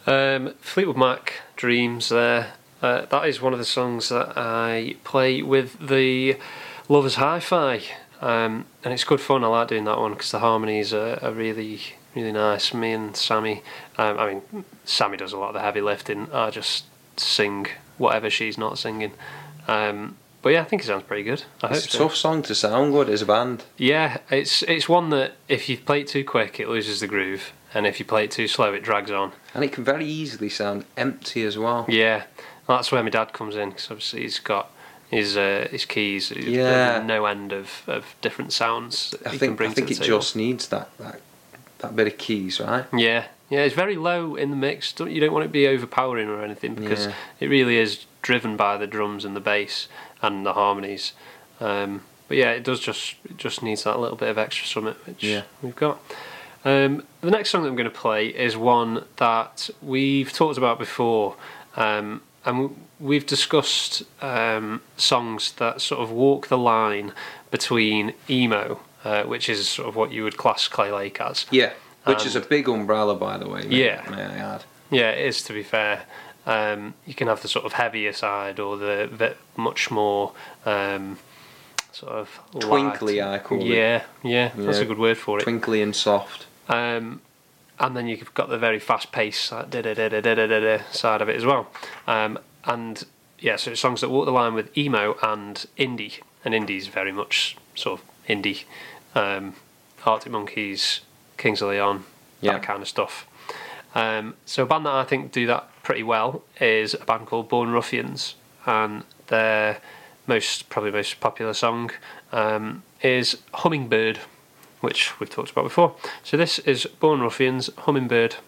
Fleetwood Mac, Dreams there. That is one of the songs that I play with the Lovers Hi-Fi. And it's good fun. I like doing that one because the harmonies are really, really nice. Me and Sammy, Sammy does a lot of the heavy lifting. I just sing whatever she's not singing. But yeah, I think it sounds pretty good. It's a tough song to sound good as a band. Yeah, it's one that if you play it too quick, it loses the groove, and if you play it too slow, it drags on. And it can very easily sound empty as well. Yeah, that's where my dad comes in, because obviously he's got his keys. Yeah. No end of different sounds. I think it just needs that bit of keys, right? Yeah, it's very low in the mix. You don't want it to be overpowering or anything, because it really is driven by the drums and the bass and the harmonies. But yeah, it just needs that little bit of extra summit, which we've got. The next song that I'm going to play is one that we've talked about before, and we've discussed songs that sort of walk the line between emo, which is sort of what you would class Clay Lake as. Yeah, which is a big umbrella, by the way. May I add? Yeah, it is, to be fair. You can have the sort of heavier side, or the much more sort of twinkly, I call it. Yeah, that's a good word for it. Twinkly and soft. And then you've got the very fast-paced side of it as well. And yeah, so it's songs that walk the line with emo and indie. And indie's very much sort of indie. Arctic Monkeys, Kings of Leon, that kind of stuff. So a band that I think do that pretty well is a band called Born Ruffians, and their probably most popular song is Hummingbird, which we've talked about before. So this is Born Ruffians, Hummingbird.